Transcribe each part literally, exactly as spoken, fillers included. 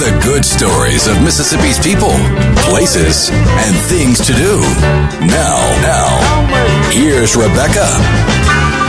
the good stories of Mississippi's people, places, and things to do. Now, now, here's Rebecca.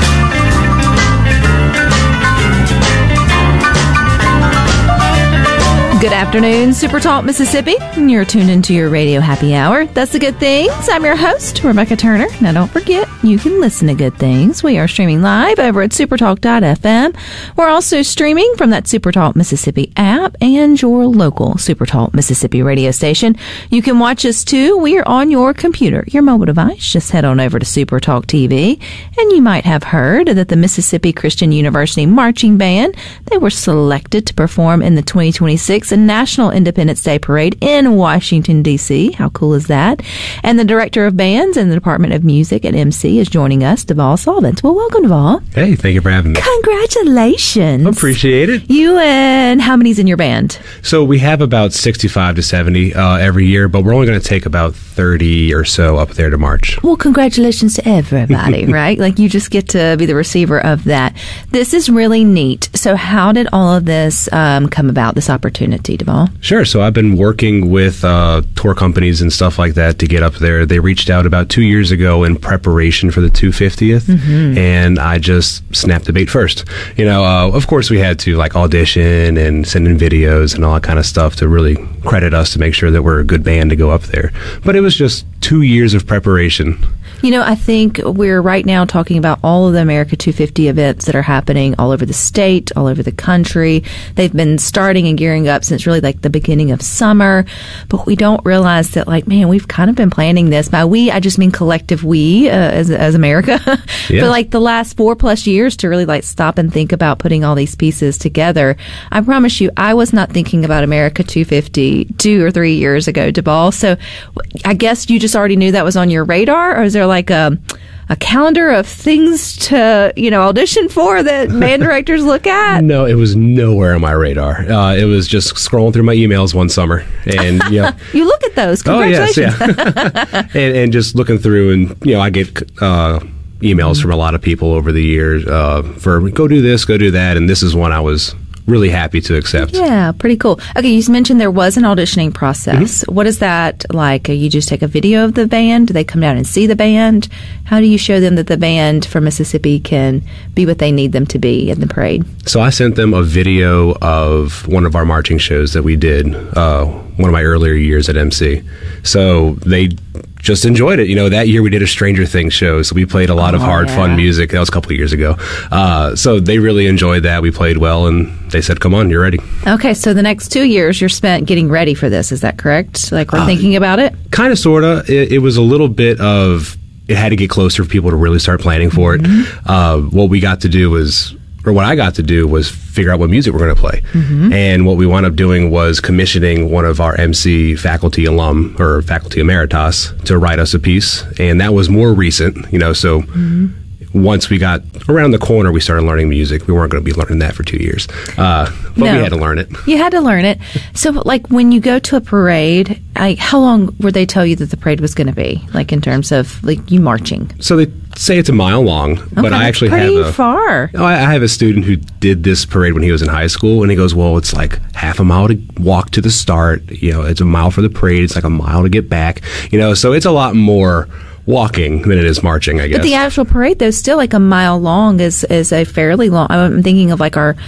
Good afternoon, Super Talk Mississippi. You're tuned into your radio happy hour. That's the Good Things. I'm your host, Rebecca Turner. Now, don't forget, you can listen to Good Things. We are streaming live over at supertalk dot f m. We're also streaming from that Supertalk Mississippi app and your local Supertalk Mississippi radio station. You can watch us, too. We are on your computer, your mobile device. Just head on over to Supertalk T V. And you might have heard that the Mississippi Christian University Marching Band, they were selected to perform in the twenty twenty-six National Independence Day Parade in Washington, D C. How cool is that? And the Director of Bands in the Department of Music at M C is joining us, Deval Solvent. Well, welcome, Deval. Hey, thank you for having me. Congratulations. Appreciate it. You and how many's in your band? So we have about sixty-five to seventy uh, every year, but we're only going to take about thirty or so up there to march. Well, congratulations to everybody, right? Like, you just get to be the receiver of that. This is really neat. So how did all of this um, come about, this opportunity, Deval? Sure. So I've been working with uh, tour companies and stuff like that to get up there. They reached out about two years ago in preparation for the two hundred fiftieth, mm-hmm. and I just snapped the bait first. You know, uh, of course, we had to like audition and send in videos and all that kind of stuff to really credit us to make sure that we're a good band to go up there. But it was just two years of preparation. You know, I think we're right now talking about all of the America two fifty events that are happening all over the state, all over the country. They've been starting and gearing up since really like the beginning of summer. But we don't realize that, like, man, we've kind of been planning this. By we, I just mean collective we uh, as, as America yeah. for like the last four plus years to really like stop and think about putting all these pieces together. I promise you, I was not thinking about America two fifty two or three years ago, Deval. So I guess you just already knew that was on your radar, or is there like a a calendar of things to, you know, audition for that band directors look at? No, it was nowhere on my radar. Uh, it was just scrolling through my emails one summer, and you know, you look at those. Congratulations! Oh yes, yeah, and, and just looking through, and you know, I get uh, emails mm-hmm. from a lot of people over the years uh, for go do this, go do that, and this is one I was really happy to accept. Yeah, pretty cool. Okay, you mentioned there was an auditioning process. Mm-hmm. What is that like? You just take a video of the band? Do they come down and see the band? How do you show them that the band from Mississippi can be what they need them to be in the parade? So I sent them a video of one of our marching shows that we did, uh, one of my earlier years at M C. So they just enjoyed it. You know, that year we did a Stranger Things show, so we played a lot oh, of hard, yeah. fun music. That was a couple of years ago. Uh, so they really enjoyed that. We played well, and they said, come on, you're ready. Okay, so the next two years you're spent getting ready for this. Is that correct? Like, we're uh, thinking about it? Kind of, sort of. It, it was a little bit of, it had to get closer for people to really start planning for mm-hmm. it. Uh, what we got to do was, or what I got to do was figure out what music we're going to play. Mm-hmm. And what we wound up doing was commissioning one of our M C faculty alum, or faculty emeritus, to write us a piece. And that was more recent, you know, so mm-hmm. once we got around the corner, we started learning music. We weren't going to be learning that for two years. Uh, but no. we had to learn it. You had to learn it. So, like, when you go to a parade, I, how long would they tell you that the parade was going to be, like, in terms of, like, you marching? So they say it's a mile long, okay, but I actually pretty have a... far. Oh, I have a student who did this parade when he was in high school, and he goes, well, it's like half a mile to walk to the start. You know, it's a mile for the parade. It's like a mile to get back. You know, so it's a lot more walking than it is marching, I guess. But the actual parade, though, still like a mile long is is a fairly long. I'm thinking of like our